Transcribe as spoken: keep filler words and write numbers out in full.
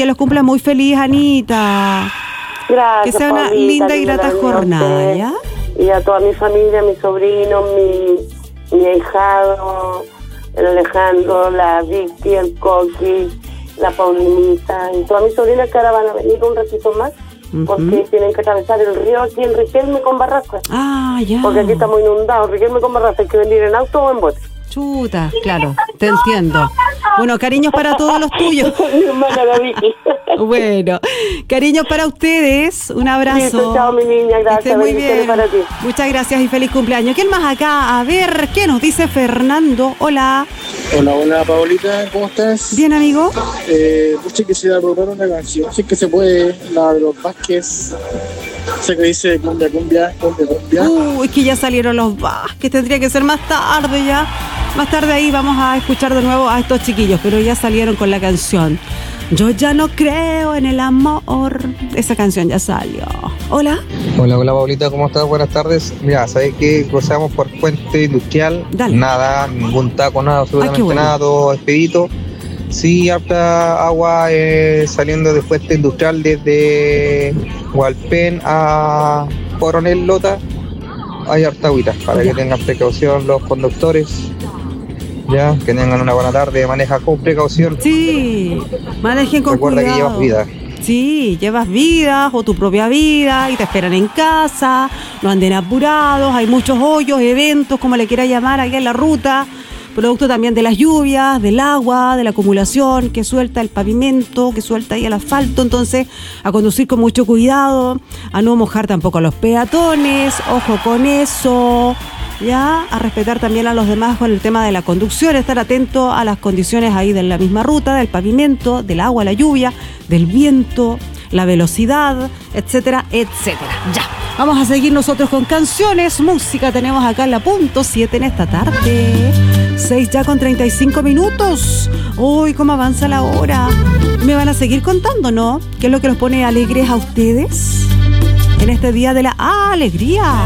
que los cumpla muy feliz, Anita. Gracias, que sea una Paulita, linda y grata jornada, ¿ya? Y a toda mi familia, mis sobrinos, mi, mi ahijado, el Alejandro, la Vicky, el Coqui, la Paulinita, y todas mis sobrinas que ahora van a venir un ratito más, uh-huh. porque tienen que atravesar el río aquí en Riquelme con Barrasco. Ah, ya. Porque aquí está muy inundado, Riquelme con Barrasco, hay que venir en auto o en bote. Chuta, claro, te entiendo. Bueno, cariños para todos los tuyos. Mi hermana la Vicky. Bueno, cariños para ustedes, un abrazo. Listo, chao mi niña, gracias. Esté muy bien. Para ti. Muchas gracias y feliz cumpleaños. ¿Quién más acá? A ver, ¿qué nos dice Fernando? Hola. Hola, hola Paulita, ¿cómo estás? Bien, amigo. Eh, pucha, quisiera proponer una canción, si es que se puede, la de los Vázquez. Sé que dice cumbia, cumbia, cumbia, cumbia. Uy, uh, es que ya salieron los Vázquez, tendría que ser más tarde ya. Más tarde ahí vamos a escuchar de nuevo a estos chiquillos, pero ya salieron con la canción Yo ya no creo en el amor. Esa canción ya salió. Hola. Hola, hola Paulita, ¿cómo estás? Buenas tardes. Mira, ¿sabes qué? Cruzamos por Puente Industrial. Dale. Nada, ningún taco, nada, absolutamente Ay, bueno. nada, todo expedito. Sí, harta agua eh, saliendo de Puente Industrial desde Hualpén a Coronel Lota. Hay harta agüita para ya. que tengan precaución los conductores. Ya, que tengan una buena tarde, maneja con precaución. Sí, manejen con Recuerda cuidado. que llevas vida. Sí, llevas vidas o tu propia vida y te esperan en casa, no anden apurados, hay muchos hoyos, eventos, como le quiera llamar, aquí en la ruta, producto también de las lluvias, del agua, de la acumulación que suelta el pavimento, que suelta ahí el asfalto, entonces a conducir con mucho cuidado, a no mojar tampoco a los peatones, ojo con eso. Ya, a respetar también a los demás con el tema de la conducción, estar atento a las condiciones ahí de la misma ruta, del pavimento, del agua, la lluvia, del viento, la velocidad, etcétera, etcétera. Ya, vamos a seguir nosotros con canciones, música, tenemos acá en la punto siete en esta tarde, seis ya con treinta y cinco minutos. Uy, cómo avanza la hora. Me van a seguir contando, ¿no? ¿Qué es lo que los pone alegres a ustedes en este día de la alegría?